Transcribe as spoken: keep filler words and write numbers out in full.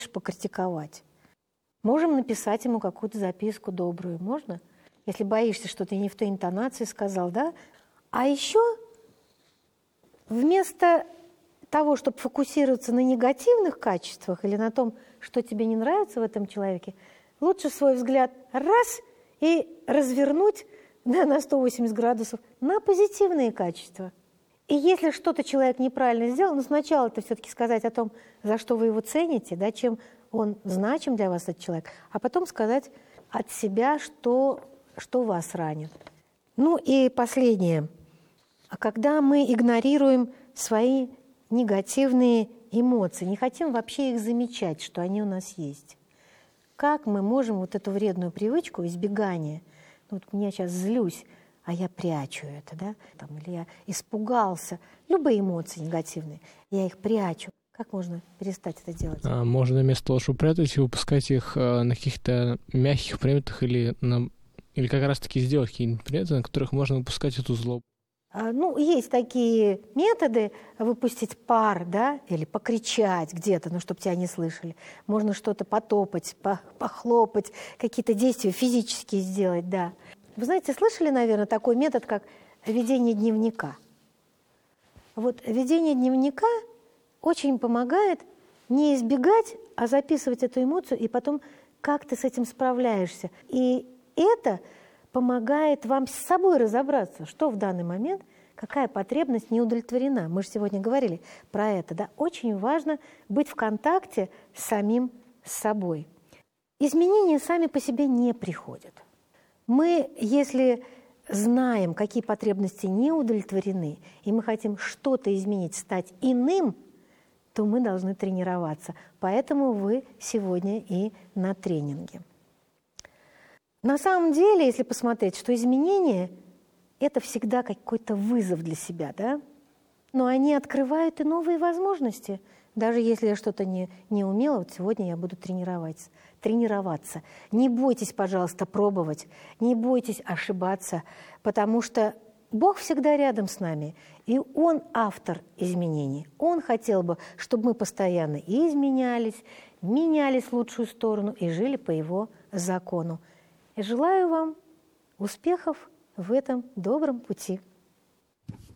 покритиковать. Можем написать ему какую-то записку добрую. Можно? Если боишься, что ты не в той интонации сказал, да? А еще вместо того, чтобы фокусироваться на негативных качествах или на том, что тебе не нравится в этом человеке, лучше свой взгляд раз и развернуть, да, на сто восемьдесят градусов на позитивные качества. И если что-то человек неправильно сделал, ну, сначала это все-таки сказать о том, за что вы его цените, да, чем он значим для вас, этот человек, а потом сказать от себя, что, что вас ранит. Ну и последнее. А когда мы игнорируем свои негативные эмоции, не хотим вообще их замечать, что они у нас есть, как мы можем вот эту вредную привычку избегания, ну, вот я сейчас злюсь, а я прячу это, да, там, или я испугался, любые эмоции негативные, я их прячу. Как можно перестать это делать? А можно вместо того, чтобы прятать, выпускать их на каких-то мягких предметах или, на, или как раз-таки сделать какие-нибудь предметы, на которых можно выпускать эту злобу. А, ну, есть такие методы: выпустить пар, да, или покричать где-то, ну, чтобы тебя не слышали. Можно что-то потопать, похлопать, какие-то действия физические сделать, да. Вы знаете, слышали, наверное, такой метод, как ведение дневника? Вот ведение дневника очень помогает не избегать, а записывать эту эмоцию, и потом как ты с этим справляешься. И это помогает вам с собой разобраться, что в данный момент, какая потребность не удовлетворена. Мы же сегодня говорили про это. Да? Очень важно быть в контакте с самим собой. Изменения сами по себе не приходят. Мы, если знаем, какие потребности не удовлетворены, и мы хотим что-то изменить, стать иным, то мы должны тренироваться. Поэтому вы сегодня и на тренинге. На самом деле, если посмотреть, что изменения – это всегда какой-то вызов для себя, да? Но они открывают и новые возможности. Даже если я что-то не, не умела, вот сегодня я буду тренироваться. тренироваться. Не бойтесь, пожалуйста, пробовать, не бойтесь ошибаться, потому что Бог всегда рядом с нами, и Он автор изменений. Он хотел бы, чтобы мы постоянно и изменялись, менялись в лучшую сторону и жили по Его закону. И желаю вам успехов в этом добром пути.